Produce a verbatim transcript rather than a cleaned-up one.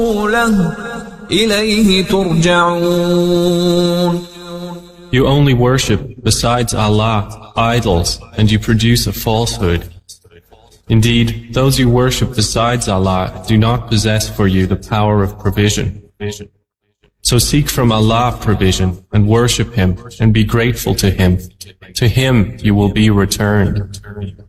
له إليه ترجعون. You only worship besides Allah idols, and you produce a falsehood. Indeed, those you worship besides Allah do not possess for you the power of provision. So seek from Allah provision and worship Him and be grateful to Him. To Him you will be returned.